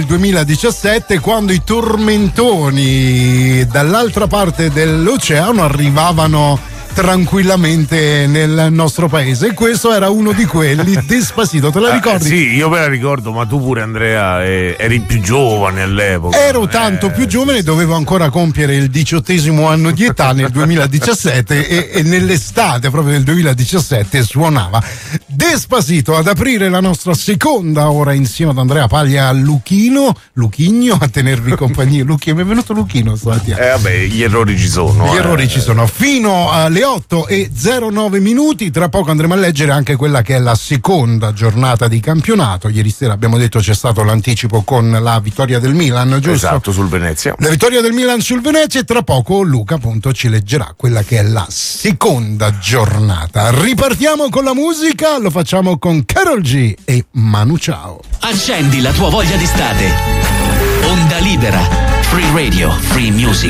2017, quando i tormentoni dall'altra parte dell'oceano arrivavano tranquillamente nel nostro paese, e questo era uno di quelli. Despacito, te la ricordi? Sì, io me la ricordo, ma tu pure, Andrea, eri più giovane all'epoca. Ero tanto più giovane, dovevo ancora compiere il 18° anno di età nel 2017 e nell'estate proprio del 2017 suonava Despacito ad aprire la nostra seconda ora insieme ad Andrea Paglia a Luchino a tenervi compagnia. Mi è venuto Luchino stamattina. Vabbè, gli errori ci sono. Gli errori ci sono. Fino alle 8:09. Tra poco andremo a leggere anche quella che è la seconda giornata di campionato. Ieri sera abbiamo detto c'è stato l'anticipo con la vittoria del Milan, giusto? Esatto, sul Venezia. La vittoria del Milan sul Venezia, e tra poco Luca appunto ci leggerà quella che è la seconda giornata. Ripartiamo con la musica, lo facciamo con Karol G e Manu Chao. Accendi la tua voglia d'estate. Onda libera, free radio, free music.